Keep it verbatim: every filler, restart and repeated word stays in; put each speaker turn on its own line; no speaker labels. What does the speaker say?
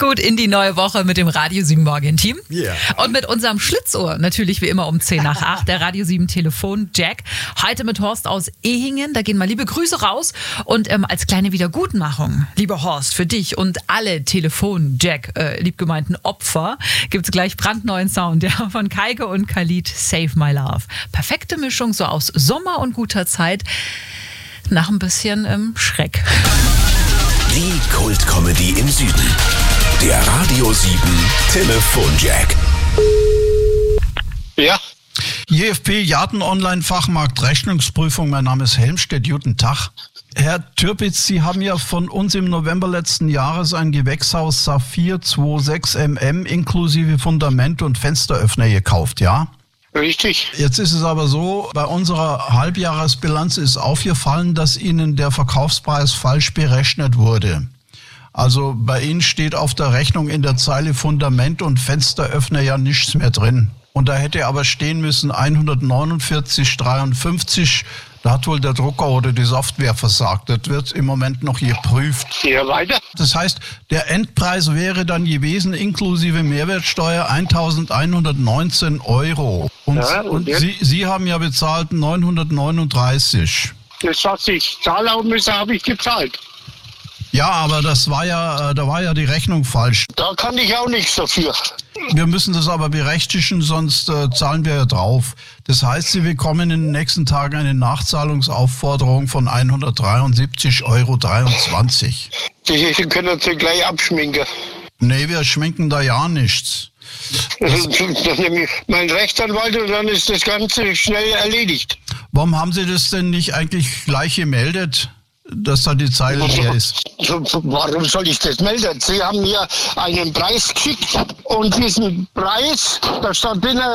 gut in die neue Woche mit dem Radio sieben Morgen-Team.
Yeah.
Und mit unserem Schlitzohr, natürlich wie immer um zehn nach acht, der Radio sieben Telefon Jack. Heute mit Horst aus Ehingen, da gehen mal liebe Grüße raus. Und ähm, als kleine Wiedergutmachung, lieber Horst, für dich und alle Telefon Jack, äh, liebgemeinten Opfer, gibt's gleich brandneuen Sound, ja, von Kaike und Khalid, Save My Love. Perfekte Mischung so aus Sommer und guter Zeit, nach ein bisschen ähm, Schreck.
Die Kult-Comedy im Süden. Der Radio sieben Telefon-Jack.
Ja.
J F P, Jarden Online Fachmarkt Rechnungsprüfung. Mein Name ist Helmstedt. Guten Tag. Herr Türpitz, Sie haben ja von uns im November letzten Jahres ein Gewächshaus Saphir sechsundzwanzig Millimeter inklusive Fundament und Fensteröffner gekauft, ja?
Richtig.
Jetzt ist es aber so, bei unserer Halbjahresbilanz ist aufgefallen, dass Ihnen der Verkaufspreis falsch berechnet wurde. Also bei Ihnen steht auf der Rechnung in der Zeile Fundament und Fensteröffner ja nichts mehr drin. Und da hätte aber stehen müssen hundertneunundvierzig Komma dreiundfünfzig. Da hat wohl der Drucker oder die Software versagt. Das wird im Moment noch geprüft.
Ja, weiter.
Das heißt, der Endpreis wäre dann gewesen, inklusive Mehrwertsteuer, eintausendeinhundertneunzehn Euro. Und,
Ja, und
und
jetzt?
Sie, Sie haben ja bezahlt neunhundertneununddreißig.
Das, was ich zahlen müssen, habe ich gezahlt.
Ja, aber das war ja, äh, da war ja die Rechnung falsch.
Da kann ich auch nichts dafür.
Wir müssen das aber berechtigen, sonst äh, zahlen wir ja drauf. Das heißt, Sie bekommen in den nächsten Tagen eine Nachzahlungsaufforderung von hundertdreiundsiebzig Euro dreiundzwanzig.
Die können Sie gleich abschminken.
Nee, wir schminken da ja nichts.
Dann nehme ich meinen Rechtsanwalt und dann ist das Ganze schnell erledigt.
Warum haben Sie das denn nicht eigentlich gleich gemeldet, dass da die Zeile leer ist?
Warum soll ich das melden? Sie haben mir einen Preis geschickt und diesen Preis, da stand drin